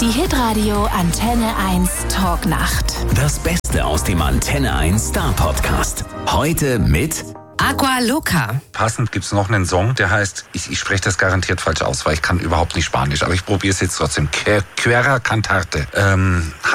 Die Hitradio Antenne 1 Talknacht. Das Beste aus dem Antenne 1 Star Podcast. Heute mit Agua Loca. Passend gibt's noch einen Song, der heißt, ich spreche das garantiert falsch aus, weil ich kann überhaupt nicht Spanisch, aber ich probiere es jetzt trotzdem. Quera Cantarte.